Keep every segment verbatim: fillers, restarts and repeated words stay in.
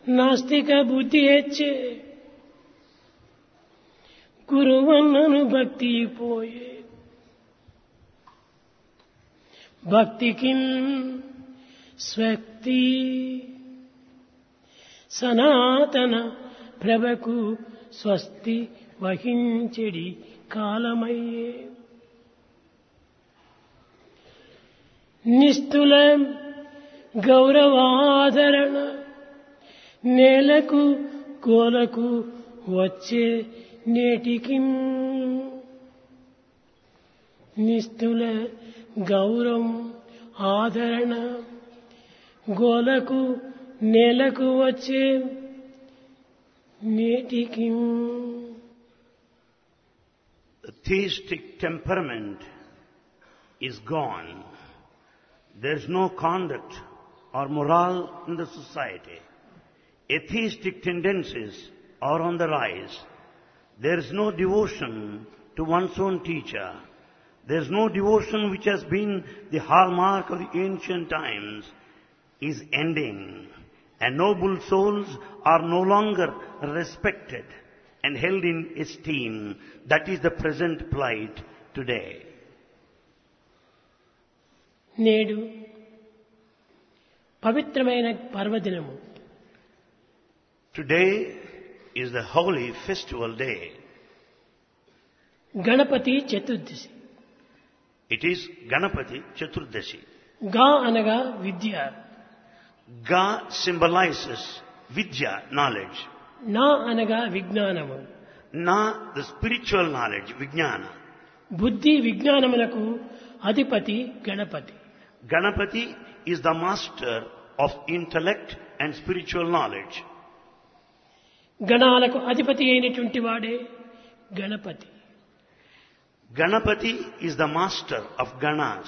ನಾಸ್ತಿಕ ಬುದ್ಧಿ ಹೆಚ್ಚೆ ಗುರುವನ್ನನು ಭಕ್ತಿ ಪೋಯೆ భక్తికిం స్వక్తి సనాతన ప్రభకు స్వస్తి వహించెడి కాలమయ్యే నిస్తుల గౌరవాదరణ నేలకు కోలకు వచ్చే నేటికి నిస్తుల గౌరవం ఆదరణ గోలకు నేలకు వచ్చే నేటికి. The theistic temperament is gone. There is no conduct or morale in the society. Atheistic tendencies are on the rise. There is no devotion to one's own teacher. There is no devotion which has been the hallmark of the ancient times is ending, and noble souls are no longer respected and held in esteem. That is the present plight today. నేడు పవిత్రమైన పర్వదినము. Today is the holy festival day. Ganapati Chaturdashi. It is Ganapati Chaturdashi. గా అనగా విద్య. Ga symbolizes Vidya, knowledge. నా అనగా విజ్ఞానము. Na, the spiritual knowledge, Vijnana. బుద్ధి విజ్ఞానములకు అధిపతి Ganapati. Ganapati is the master of intellect and spiritual knowledge. గణాలకు అధిపతి అయినటువంటి వాడే Ganapati. Ganapati is the master of Ganas.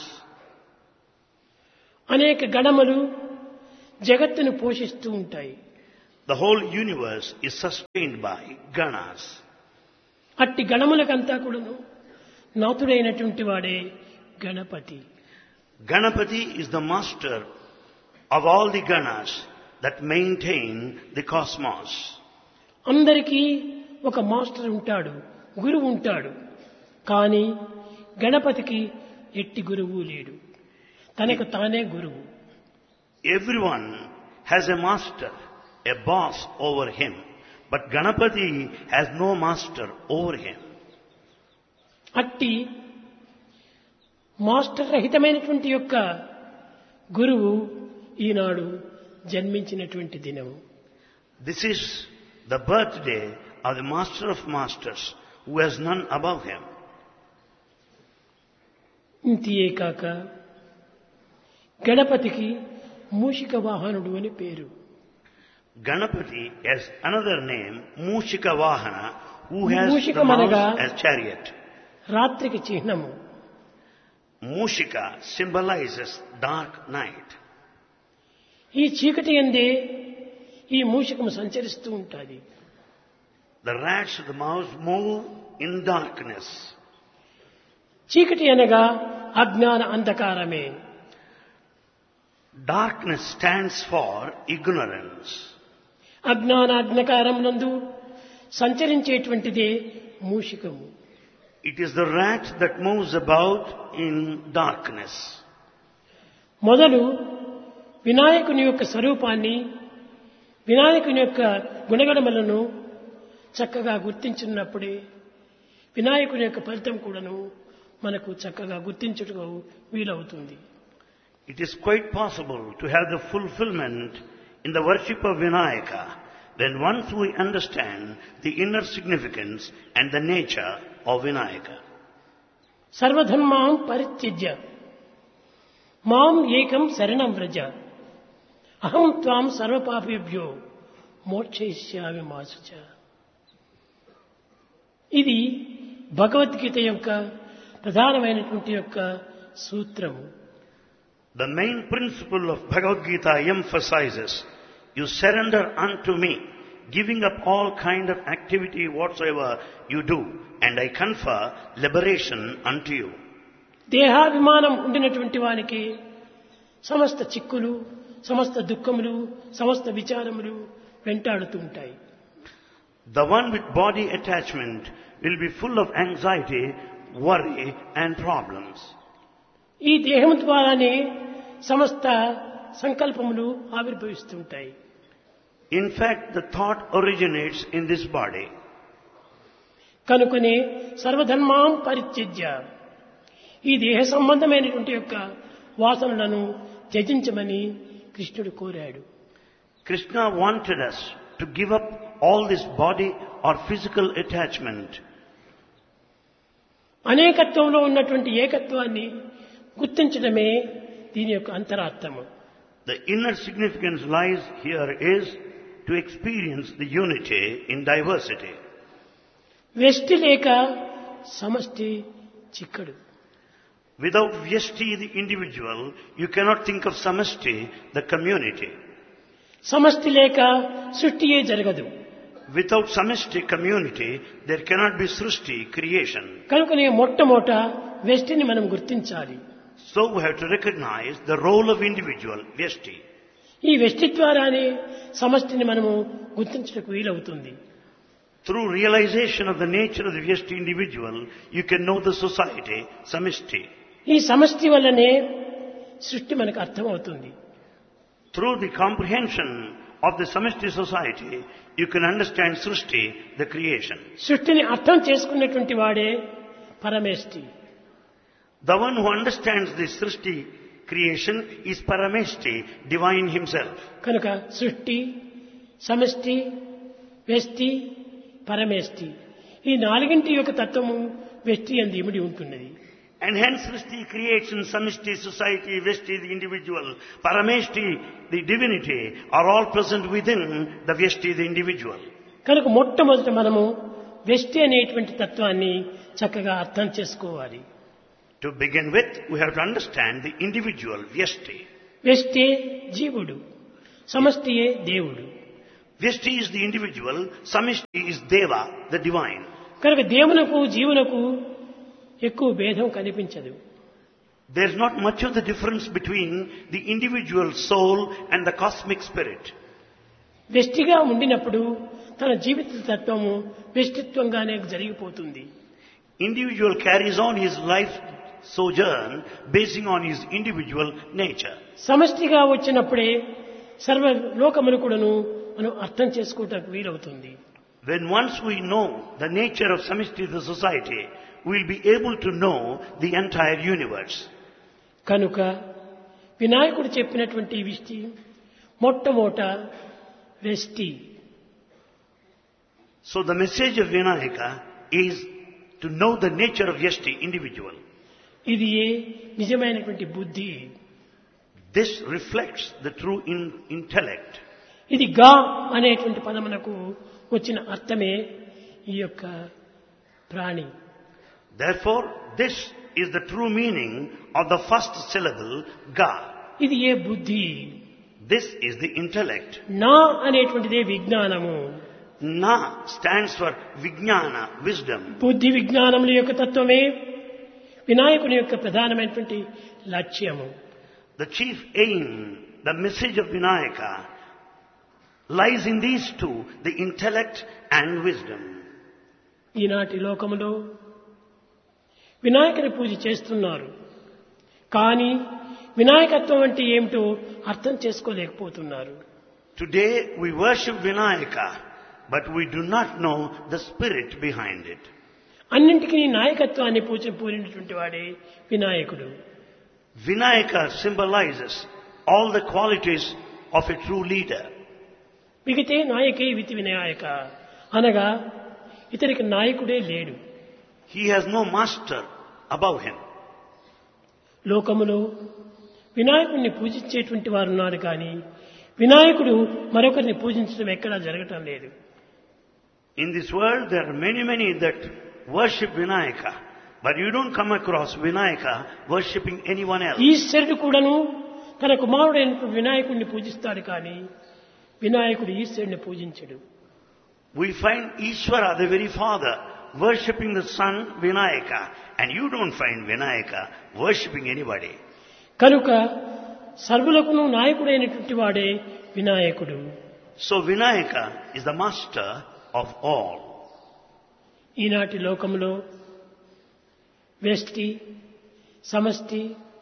అనేక గణములు జగత్తును పోషిస్తూ ఉంటాయి. The whole universe is sustained by Ganas. అట్టి గణములకంతా కూడాను నాథుడైనటువంటి వాడే Ganapati. Ganapati is the master of all the Ganas that maintain the cosmos. అందరికీ ఒక మాస్టర్ ఉంటాడు, గురువు ఉంటాడు. కానీ గణపతికి ఎట్టి గురువు లేడు, తనకు తానే గురువు. Everyone has a master, a boss over him, but Ganapati has no master over him. అట్టి మాస్టర్ రహితమైనటువంటి యొక్క గురువు ఈనాడు జన్మించినటువంటి దినము. This is the birthday of the master of masters who has none above him. ఇంతియే కాక గణపతికి మూషిక వాహనుడు అని పేరు. Ganapati has another name, Mushika Vahana, who has Mushika the managa mouse as chariot. రాత్రికి చిహ్నము. Mushika symbolizes dark night. ఈ చీకటి యందే ఈ మూషికము సంచరిస్తూ ఉంటుంది. The rats of the mouse move in darkness. చీకటి అనగా అజ్ఞాన అంధకారమే. Darkness stands for ignorance. అజ్ఞాన అంధకారమునందు సంచరించేటువంటిదే మూషికము. It is the rat that moves about in darkness. మొదలు వినాయకుని యొక్క స్వరూపాన్ని, వినాయకుని యొక్క గుణగణములను చక్కగా గుర్తించినప్పుడే వినాయకుని యొక్క ఫలితం కూడాను మనకు చక్కగా గుర్తించుటకు వీలవుతుంది. It is quite possible to have the fulfillment in the worship of Vinayaka when once we understand the inner significance and the nature of Vinayaka. సర్వధర్మాం పరిత్యజ్య మాం ఏకం శరణం వ్రజ అహం త్వాం సర్వపాపేభ్యో మోక్షయిష్యామి మా శుచ. ఇది భగవద్గీత యొక్క ప్రధానమైనటువంటి యొక్క సూత్రము. The main principle of Bhagavad Gita emphasizes, you surrender unto me, giving up all kind of activity whatsoever you do, and I confer liberation unto you. దేహాభిమానం ఉండినటువంటి వానికి సమస్త చిక్కులు, సమస్త దుఃఖములు, సమస్త విచారములు వెంటాడుతూ ఉంటాయి. The one with body attachment will be full of anxiety, worry and problems. ఈ దేహం ద్వారానే సమస్త సంకల్పములు ఆవిర్భవిస్తుంటాయి. In fact, the thought originates in this body. కనుకనే సర్వధర్మాం పరిత్యజ్య, ఈ దేహ సంబంధమైనటువంటి యొక్క వాసనలను త్యజించమని కృష్ణుడు కోరాడు. Krishna wanted us to give up all this body or physical attachment. అనేకత్వంలో ఉన్నటువంటి ఏకత్వాన్ని గుర్తించడమే దీని యొక్క అంతరార్థము. The inner significance lies here is to experience the unity in diversity. వ్యష్టి లేక సమష్టి చిక్కడు. Without vyashti, the individual, you cannot think of samashti, the community. సమష్టి లేక సృష్టియే జరగదు. Without samashti community, there cannot be srushti, creation. కనుకనే మొట్టమొదట వ్యష్టిని మనం గుర్తించాలి. So we have to recognize the role of individual, vyashti. ఈ వ్యష్టి ద్వారానే సమష్టిని మనము గుర్తించడానికి వీలవుతుంది. Through realization of the nature of the vyashti individual, you can know the society, samishti. ఈ సమష్టి వల్లనే సృష్టి మనకు అర్థమవుతుంది. Through the comprehension of the samishti society, you can understand srushti, the creation. సృష్టిని అర్థం చేసుకున్నటువంటి వాడే పరమేష్టి. The one who understands the srushti creation is parameshti, divine himself. కనుక సృష్టి, సమష్టి, వ్యష్టి, పరమేష్టి, ఈ నాలుగింటి యొక్క తత్వము వ్యష్టి యందు ఇమిడి ఉంటున్నది. And hence srushti, creation, samishti, society, vyashti, the individual, parameshti, the divinity, are all present within the vyashti, the individual. కనుక మొట్టమొదట మనము వ్యష్టి అనేటువంటి తత్వాన్ని చక్కగా అర్థం చేసుకోవాలి. To begin with, we have to understand the individual, vyashti. వ్యష్టి జీవుడు, సమష్టియే దేవుడు. Vyashti is the individual, samishti is deva, the divine. కనుక దేవునకు జీవునకు ఎక్కువ భేదం కనిపించదు. There is not much of the difference between the individual soul and the cosmic spirit. వ్యష్టిగా ఉండినప్పుడు తన జీవిత తత్వము వ్యష్టిత్వంగానే జరిగిపోతుంది. Individual carries on his life sojourn basing on his individual nature. సమష్టిగా వచ్చినప్పుడే సర్వ లోకమును కూడాను మనం అర్థం చేసుకోవడానికి వీలవుతుంది. When once we know the nature of samishti, the society, we will be able to know the entire universe. కనుక వినాయకుడు చెప్పినటువంటి ఈ విషయం మొట్టమొదట వ్యష్టి. So the message of Vinayaka is to know the nature of vyashti, individual. ఇది ఏ నిజమైనటువంటి బుద్ధి. This reflects the true in intellect. ఇది గా అనేటువంటి పదమునకు వచ్చిన అర్థమే ఈ యొక్క ప్రాణి. Therefore, this is the true meaning of the first syllable, ga. ఇది ఏ బుద్ధి. This is the intellect. నా అనేటువంటిదే విజ్ఞానము. Na stands for vijnana, wisdom. బుద్ధి విజ్ఞానముల యొక్క తత్వమే వినాయకుని యొక్క ప్రధానమైనటువంటి లక్ష్యము. The chief aim, the message of Vinayaka, lies in these two, the intellect and wisdom. ఈనాటి లోకములో వినాయకుని పూజ చేస్తున్నారు, కానీ వినాయకత్వం అంటే ఏమిటో అర్థం చేసుకోలేకపోతున్నారు. Today we worship Vinayaka, but we do not know the spirit behind it. అన్నింటికీ నాయకత్వాన్ని పూజ పూరినటువంటి వాడే వినాయకుడు. Vinayaka symbolizes all the qualities of a true leader. మిగితే నాయకే వితి Vinayaka అనగా ఇతనికి నాయకుడే లేడు. He has no master above him. లోకములో వినాయకుడిని పూజించేటువంటి వారు ఉన్నారు, కానీ వినాయకుడు మరొకరిని పూజించడం ఎక్కడా జరగటం లేదు. In this world there are many many that worship Vinayaka, but you don't come across Vinayaka worshipping anyone else. ఈశ్వరుడు కూడాను తన కుమారుడైన వినాయకుడిని పూజిస్తాడు, కానీ వినాయకుడు ఈశ్వరుని పూజించడు. We find Ishvara, the very father, worshipping the son Vinayaka, and you don't find Vinayaka worshipping anybody. కనుక సర్వులకును నాయకుడైనటువంటి వాడే వినాయకుడు. So Vinayaka is the master of all. ఈనాటి లోకంలో వ్యష్టి సమష్టి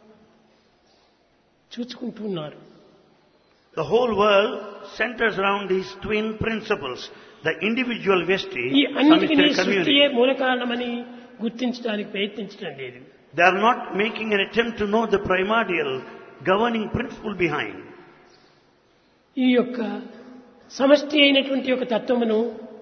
చూచుకుంటున్నారు. The whole world centers around these twin principles, the individual Vyashti, ఈ అన్నిటికీ Samishta సృష్టియే community. మూల కారణమని గుర్తించడానికి ప్రయత్నించడం లేదు. They are not making an attempt to know the primordial governing principle behind. ఈ యొక్క సమష్టి అయినటువంటి యొక్క తత్వమును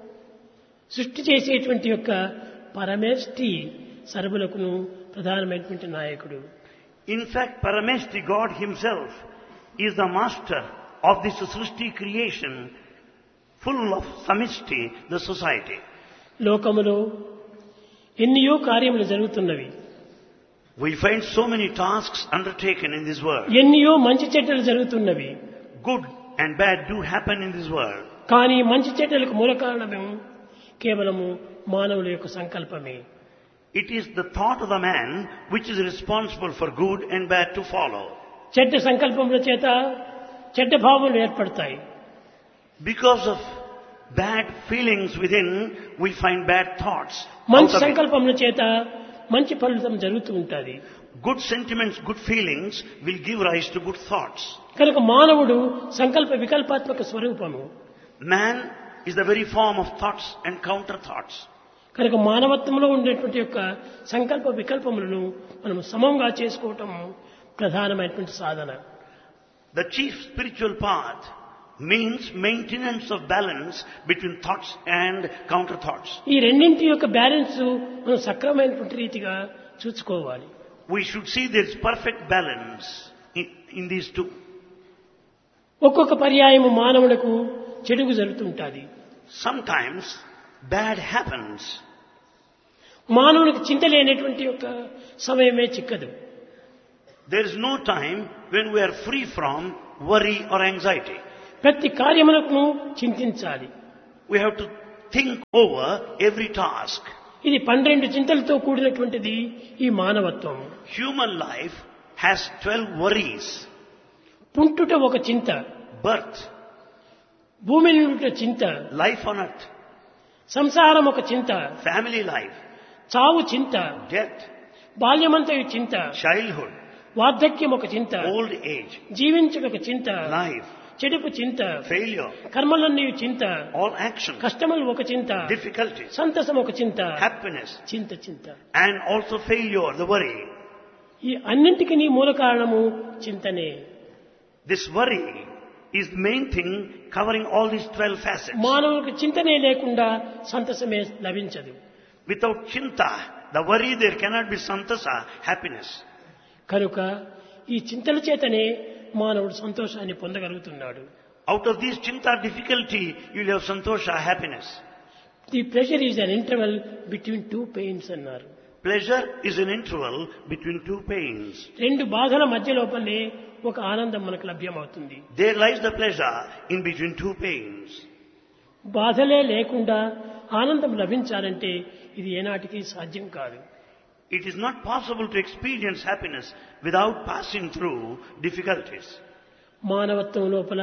సృష్టి చేసేటువంటి యొక్క పరమేష్టి సర్వులకును ప్రధానమైనటువంటి నాయకుడు. In fact, Parameshti, God himself, is the master of this Srishti creation, full of Samishti, the society. లోకములో ఎన్నో కార్యములు జరుగుతున్నవి. We find so many tasks undertaken in this world. ఎన్నో మంచి చెడ్డలు జరుగుతున్నవి. Good and bad do happen in this world. కానీ మంచి చెడ్డలకు మూల కారణము కేవలము మానవుల యొక్క సంకల్పమే. It is the thought of the man which is responsible for good and bad to follow. చెడ్డ సంకల్పముల చేత చెడ్డ భావములు ఏర్పడతాయి. Because of bad feelings within, we find bad thoughts. మంచి out of it. సంకల్పముల చేత మంచి ఫలితం జరుగుతూ ఉంటుంది. Good sentiments, good feelings will give rise to good thoughts. కనుక మానవుడు సంకల్ప వికల్పాత్మక స్వరూపము. Man is the very form of thoughts and counter thoughts. కనుక మానవత్వంలో ఉండేటువంటి యొక్క సంకల్ప వికల్పములను మనం సమంగా చేసుకోవటం ప్రధానమైనటువంటి సాధన. The chief spiritual path means maintenance of balance between thoughts and counter thoughts. ఈ రెండింటి యొక్క బ్యాలెన్స్ మనం సక్రమైనటువంటి రీతిగా చూసుకోవాలి. We should see there is perfect balance in, in these two. ఒక్కొక్క పర్యాయము మానవులకు చెడుగు జరుగుతుంటుంది. Sometimes bad happens. మానవునికి చింత లేనటువంటి యొక్క సమయమే చిక్కదు. There is no time when we are free from worry or anxiety. ప్రతి కార్యములకు చింతించాలి. We have to think over every task. ఇది పన్నెండు చింతలతో కూడినటువంటిది ఈ మానవత్వం. Human life has twelve worries. పుట్టుట ఒక చింత, Birth, భూమి నుండి చింత, life on earth, సంసారం ఒక చింత, family life, చావు చింత, death, బాల్యమంతయు చింత, childhood, వార్ధక్యం ఒక చింత, old age, జీవించుట ఒక చింత, life, చెడుపు చింత, failure, కర్మలన్నీ చింత, all action, కష్టములు ఒక చింత, difficulties, సంతసం ఒక చింత, happiness, చింత చింత. and also failure, the worry. ఈ అన్నింటికి నీ మూల కారణము చింతనే. This worry is the main thing covering all these twelve facets. మానవులకు చింతనే లేకుండా సంతసమే లభించదు. Without chinta, the worry, there cannot be santasa, happiness. కనుక ఈ చింతల చేతనే మానవుడు సంతోషాన్ని పొందగలుగుతున్నాడు. Out of these chinta difficulty, you will have santosha, happiness. The pressure is an interval between two pains అన్నారు. Pleasure is an interval between two pains. రెండు బాధల మధ్య లోపలనే ఒక ఆనందం మనకు లభ్యమవుతుంది. There lies the pleasure in between two pains. బాధలే లేకుండా ఆనందం లభించాలంటే ఇది ఏనాటికి సాధ్యం కాదు. It is not possible to experience happiness without passing through difficulties. మానవత్వం లోపల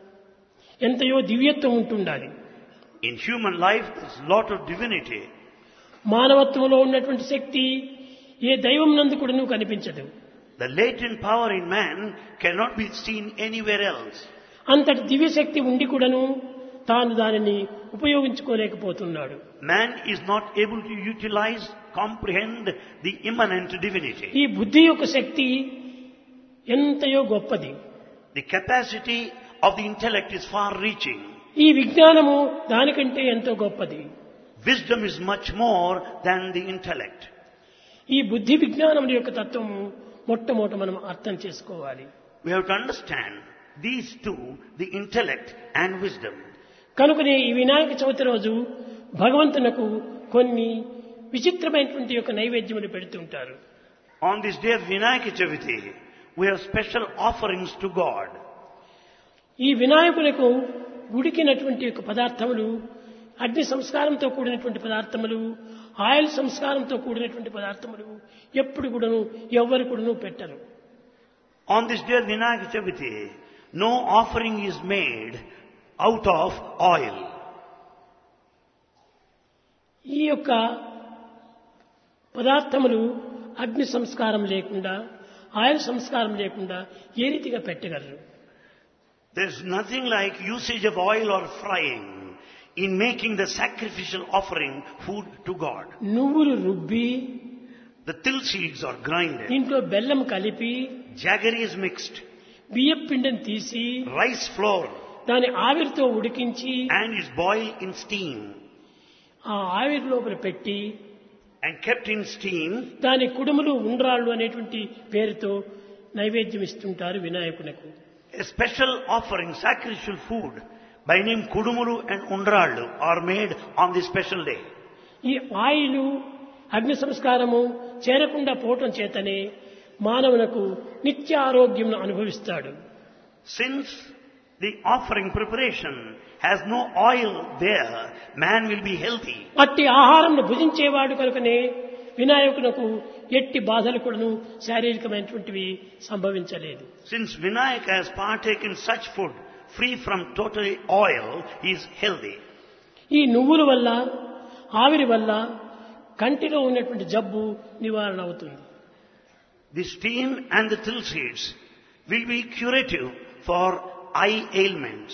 ఎంతయో దివ్యత్వం ఉంటుండాలి. In human life, there is a lot of divinity. మానవత్వంలో ఉన్నటువంటి శక్తి ఏ దైవం నందు కూడా కనిపించదు. The latent power in man cannot be seen anywhere else. అంతటి దివ్య శక్తి ఉండి కూడాను తాను దానిని ఉపయోగించుకోలేకపోతున్నాడు. Man is not able to utilize, comprehend the immanent divinity. ఈ బుద్ధి యొక్క శక్తి ఎంతయో గొప్పది. The capacity of the intellect is far reaching. ఈ విజ్ఞానము దానికంటే ఎంతో గొప్పది. Wisdom is much more than the intellect. ఈ బుద్ధి విజ్ఞానముల యొక్క తత్వము మొట్టమొదట మనం అర్థం చేసుకోవాలి. We have to understand these two, the intellect and wisdom. కనుకనే ఈ వినాయక చవితి రోజు భగవంతునకు కొన్ని విచిత్రమైనటువంటి యొక్క నైవేద్యములు పెడుతుంటారు. On this day of Vinayaka Chaviti, we have special offerings to God. ఈ వినాయకులకు ఉడికినటువంటి యొక్క పదార్థములు, అగ్ని సంస్కారంతో కూడినటువంటి పదార్థములు, ఆయిల్ సంస్కారంతో కూడినటువంటి పదార్థములు ఎప్పుడు కూడాను ఎవ్వరు కూడాను పెట్టరు. On this day of Vinayaka Chaviti, no offering is made out of oil. ఈ యొక్క పదార్థములు అగ్ని సంస్కారం లేకుండా ఆయిల్ సంస్కారం లేకుండా ఏ రీతిగా పెట్టగలరు? There's nothing like usage of oil or frying in making the sacrificial offering food to God. నువ్వులు రుబ్బి The till seeds are grinded. ఇంట్లో బెల్లం కలిపి Jaggery is mixed. బియ్యం పిండిని తీసి Rice flour దాని ఆవిరితో ఉడికించి and is boiled in steam ఆ ఆవిరి లోపల పెట్టి and kept in steam. దాని కుడుములు ఉండ్రాళ్ళు అనేటువంటి పేరుతో నైవేద్యం ఇస్తుంటారు వినాయకునకు. A special offering, sacrificial food by name Kudumuru and Undrallu are made on this special day. ఈ ఆయిలు అగ్ని సంస్కారము చేరకుండా పోవటం చేతనే మానవునకు నిత్య ఆరోగ్యం అనుభవిస్తాడు. Since the offering preparation has no oil there, man will be healthy. అట్టి ఆహారంను భుజించేవాడు కనుకనే వినాయకునకు ఎట్టి బాధలు కూడాను శారీరకమైనటువంటివి సంభవించలేదు. Since Vinayaka has partaken such food free from total oil, he is healthy. ఈ నువ్వుల వల్ల ఆవిరి వల్ల కంటిలో ఉన్నటువంటి జబ్బు నివారణ అవుతుంది. The steam and the till seeds will be curative for eye ailments.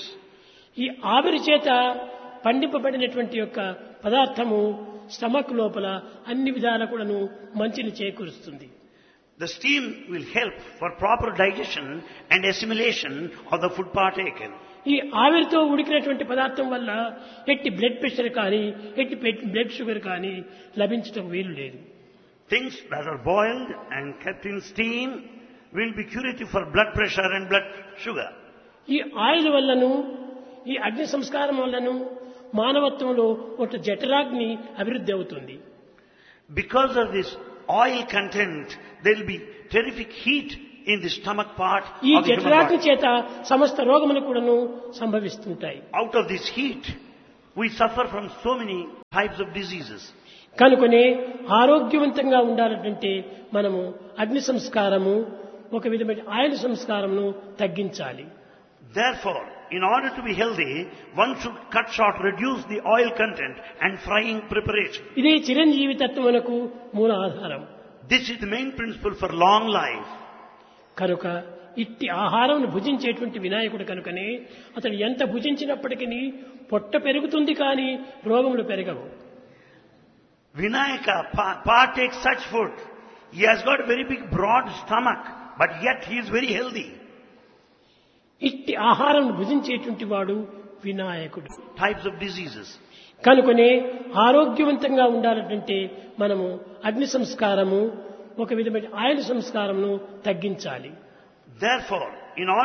ఈ ఆవిరి చేత పండింపబడినటువంటి యొక్క పదార్థము స్టమక్ లోపల అన్ని విధాల కూడాను మంచిని చేకూరుస్తుంది. The steam will help for proper digestion and assimilation of the food partaken. ఈ ఆవిరితో ఉడికినటువంటి పదార్థం వల్ల ఎట్టి బ్లడ్ ప్రెషర్ కానీ ఎట్టి బ్లడ్ షుగర్ కానీ లభించడం వీలు లేదు. Things that are boiled and kept in steam will be curative for blood pressure and blood sugar. ఈ ఆయిల్ వల్లను ఈ అగ్ని సంస్కారం వల్లను మానవత్వంలో ఒక జఠరాగ్ని అభివృద్ధి అవుతుంది. Because of this oil content, there will be terrific heat in the stomach part ఈ of the human జఠరాగ్ని body. చేత సమస్త రోగములు కూడాను సంభవిస్తుంటాయి. Out of this heat, we suffer from so many types of diseases. కనుకనే ఆరోగ్యవంతంగా ఉండాలంటే మనము అగ్ని సంస్కారము ఒక విధమైన ఆయిల్ సంస్కారమును తగ్గించాలి. Therefore, in order to be healthy, one should cut short, reduce the oil content and frying preparation. ఇదే చిరంజీవి తత్వమునకు మూల ఆధారం. This is the main principle for long life. కనుక ఇట్టి ఆహారం భుజించేటువంటి వినాయకుడు కనుకనే అతడు ఎంత భుజించినప్పటికీ పొట్ట పెరుగుతుంది కానీ రోగములు పెరగవు. Vinayaka pa- partakes such food. He has got a very big broad stomach, but yet he is very healthy. ఇట్టి ఆహారం భుజించేటువంటి వాడు వినాయకుడు. Types of diseases. కనుకనే ఆరోగ్యవంతంగా ఉండాలంటే మనము అగ్ని సంస్కారము ఒక విధమైన ఆయిల్ సంస్కారమును తగ్గించాలి. Therefore, in order